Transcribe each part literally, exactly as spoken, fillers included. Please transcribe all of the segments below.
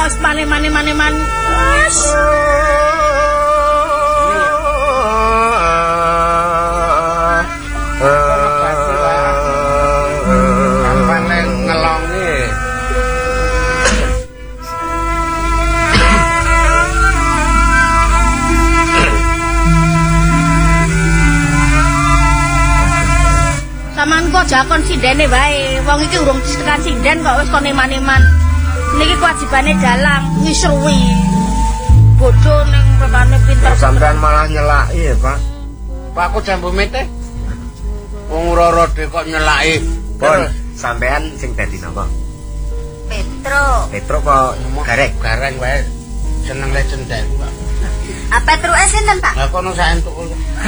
wis mane-mane-mane-man. Wes. Saman kok jakon sindene wae. Wong iki urung tekan sinden kok wis kon eman-eman. Niki kewajibane dalang wis ruwi. Bodho ning rupane pinter. Sampeyan malah nyelaki ya, Pak. Pak aku jambu mete. Wong Roro de kok nyelaki. Pon, sampeyan sing dadi napa? Petro. Petro kok gareng? Gareng wae. Seneng le cendek, Pak. Ah Petruke sinten, Pak? Lah kono sak entuk.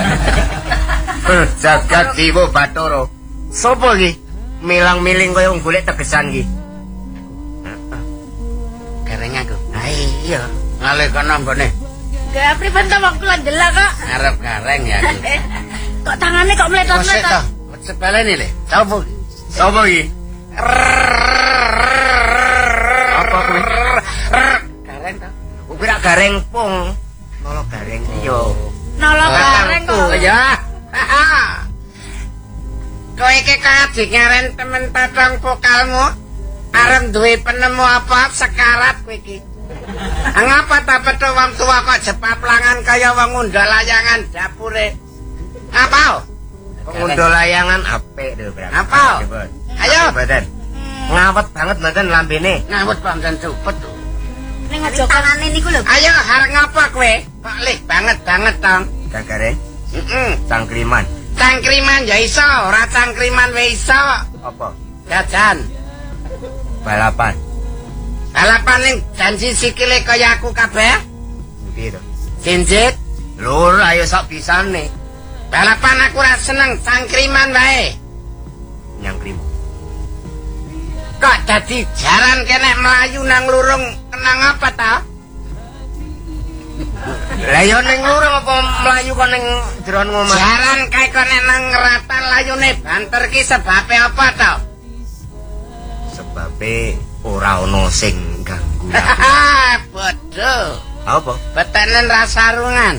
Jagat Dewa Bathara. Sopo iki? Milang-miling kaya wong golek tegesan iki. Heeh. Gareng aku. Ha iya. Ngalih kono mbone. Gak priben to wong kula ndelok kok. Arep gareng ya aku. Kok tangane kok meletot-meletot. Cepelene le. Sopo iki? Sopo iki? Apa kuwi? Gareng to. Kuwi rak gareng pung. Nolo gareng iya. Nolo gareng kok. Ya. Kowe iki kadhe ngaren temen patang vokalmu. Arep duwe penemu apa sekarat kowe iki. Ngapa ta petu wong tua kok jepaplangan kaya wong ngundol layangan dapure. Ngapa? Ngundol layangan apik lho, Bro. Ngapa? Ayo, Badan. Ngawet banget Badan lambene. Ngawet pancen cepet. Ning aja tangane niku lho. Ayo, arep ngapa kowe? Kok lih banget banget tong. Gagare? Heeh, cangkriman. Cangkriman ya iso, ora cangkriman wae iso. Apa? Jajan. Balapan. Balapan ning janji sikile kaya aku kabeh? Piye to? Jinjit. Lur, ayo sok pisane. Balapan aku ora seneng, cangkriman wae. Nyangkrim. Kok dadi jaran kene melayu nang lurung kenang apa ta? Lah yo ning lurung apa mlayu kok ning jeron ngomah? Jaran kae kok nek nang ngeratan layune banter ki sebabe apa to? Sebabe ora ono sing ganggu aku. Bodho. Apa? Betenen rasarungan.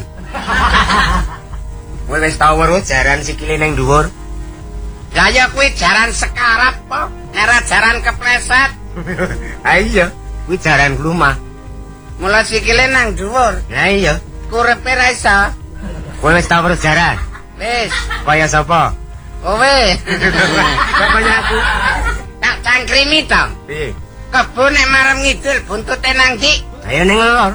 Kowe wis tau weruh jaran sikile ning dhuwur? Lah ya kuwi jaran sekarat po, ora jaran kepleset. Ha iya, kuwi jaran glumah. Mula sikile nang dhuwur. Lah iya. Kurepe ra iso. Kowe wis tau weruh jaran? Wis. Kaya sapa? Kowe. Kaya aku. Tak cangkrimi to. Piye? Kebon nek marem ngidul buntute nang ndi? Ayo ning lor.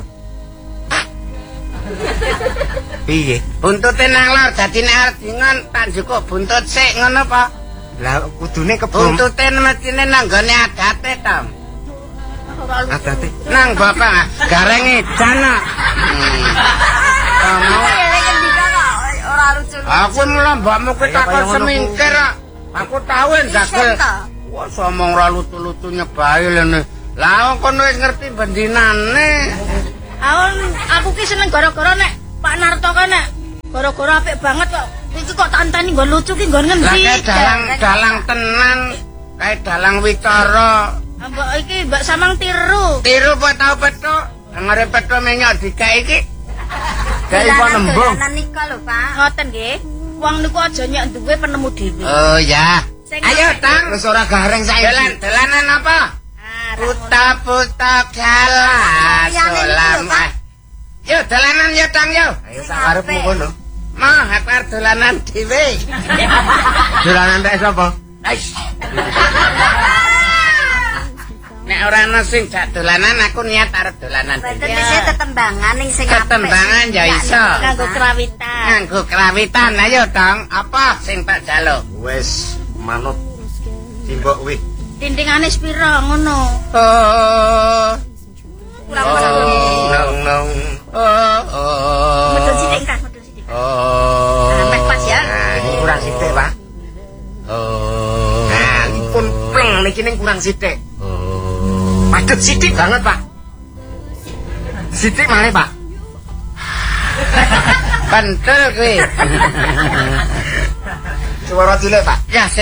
Piye? Buntute nang lor dadi nek arep dingon tak njukuk buntut sik ngono apa? Lah kudune kebon. Buntute metine nang gone adate to. Adate nang bapak gareng edan. Kamu ora lucu. Aku mula mbakmu ketakon semingkir. Aku tau ndagel. Wah, somong ora lucu-lucunya bae lene. Lah kono wis ngerti bendinane. Awon aku ki seneng gara-gara nek Pak Narto kan nek gara-gara apik banget kok. Iki kok tantani nggon lucu ki nggon ngendi? Lah kae dalang dalang tenan. Kae dalang wicara. Mbok iki mbak samang tiru. Tiru apa tau petuk? Ngare petuk menyok dikae iki. Kae iso nembung. Dolanan nika lho, Pak. Ngoten nggih. Wong niku aja nyek duwe penemu dhewe. Oh ya. Ayo tang. Wis ora gareng saiki. Dolan dolanan apa? Puta-puta galah solam. Yo dolanan yo tang yo. Ayo sak arepmu kono. Mah arep dolanan dhewe. Dolanan rek sapa? Wis. Nek ora ana sing dak dolanan aku niat arep dolanan dhewe. Betul wis tetembangan ning sing apik. Tetembangan ya iso. Nganggo krawitan. Nganggo krawitan. Ayo tang, apa sing tak jaluk? Wis manut simbok wih. Dindingane spira ngono. Oh. Kurang-kurang. Nong nong. Oh. Oh. Medul sithik kan, medul sithik. Oh. Sampai pas ya. Nah, ini kurang sithik, Pak. Oh. Nah, ini pun pleng niki ning kurang sithik. Oh. Padet sithik banget, Pak. Sithik maneh, Pak. Pentel kuwi. Suara cilik, Pak. Ya,